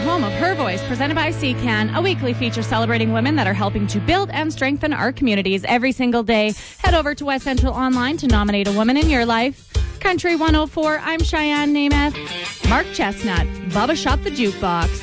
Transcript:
home of Her Voice, presented by CCAN, a weekly feature celebrating women that are helping to build and strengthen our communities every single day. Head over to West Central Online to nominate a woman in your life. Country 104, I'm Cheyenne Namath. Mark Chestnut, Bubba Shot the Jukebox.